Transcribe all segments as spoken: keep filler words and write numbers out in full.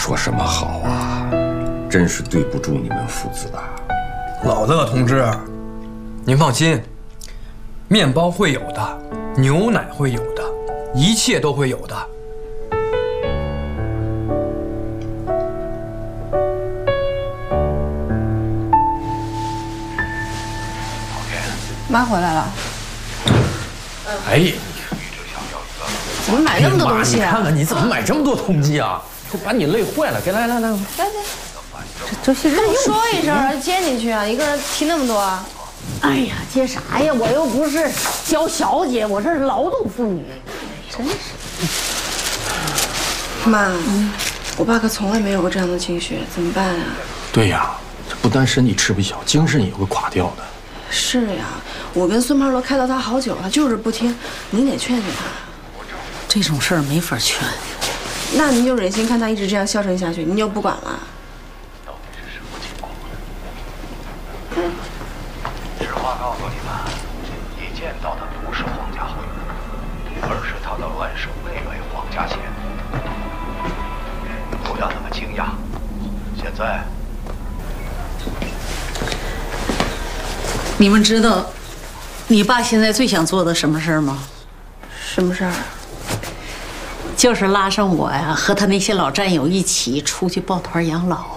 说什么好啊？真是对不住你们父子啊！ 老乐同志，您放心，面包会有的，牛奶会有的，一切都会有的。 妈回来了。 哎呀， 怎么买那么多东西啊？ 你看看你怎么买这么多东西啊？这把你累坏了。给来来来，来来，这这些人说一声接进去啊！一个人提那么多啊？ 哎呀，接啥呀？我又不是小小姐，我这是劳动妇女。真是。 妈，我爸可从来没有过这样的情绪，怎么办啊？ 对呀，这不但身体吃不消，精神也会垮掉的。 是呀，我跟孙胖都开导他好久了，就是不听。您得劝劝他。 这种事儿没法劝。 那您就忍心看他一直这样消沉下去，您就不管了？ 嗯。实话告诉你们，你见到的不是皇家后裔，而是他的外甥妹妹黄家贤。不要那么惊讶。现在。 你们知道，你爸现在最想做的什么事儿吗？ 什么事儿？ 就是拉上我呀，和他那些老战友一起出去抱团养老。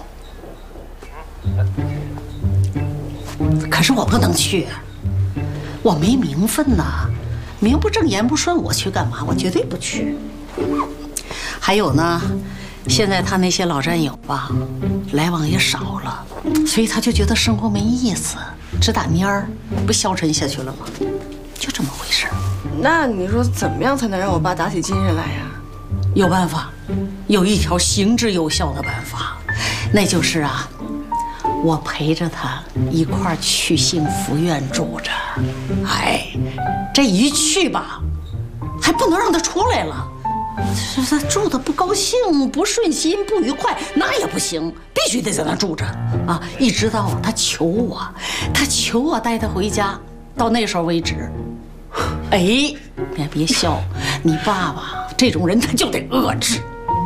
可是我不能去，我没名分呐，名不正言不顺，我去干嘛？我绝对不去。还有呢，现在他那些老战友吧，来往也少了，所以他就觉得生活没意思。只打蔫儿，不消沉下去了吗？就这么回事。 那你说怎么样才能让我爸打起精神来呀？ 有办法，有一条行之有效的办法，那就是啊，我陪着他一块儿去幸福院住着。哎，这一去吧，还不能让他出来了。他住的不高兴、不顺心、不愉快，那也不行，必须得在那住着啊！一直到他求我，他求我带他回家，到那时候为止。哎，别别笑，你爸爸这种人他就得遏制。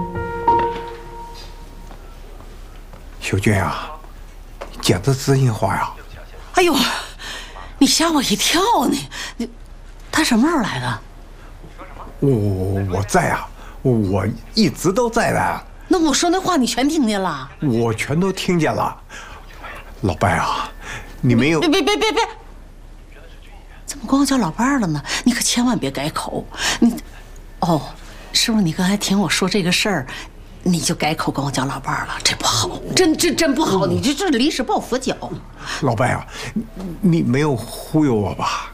秀娟啊，简直真心话呀！ 哎呦，你吓我一跳呢！你，他什么时候来的？ 我我在啊，我一直都在的。 那我说那话你全听见了？ 我全都听见了。老伴啊，你没有…… 别别别别别！怎么光叫老伴了呢？你可千万别改口。你，哦，是不是你刚才听我说这个事儿，你就改口跟我叫老伴了？这不好，真真真不好！你这这临时抱佛脚。 老伴啊，你没有忽悠我吧？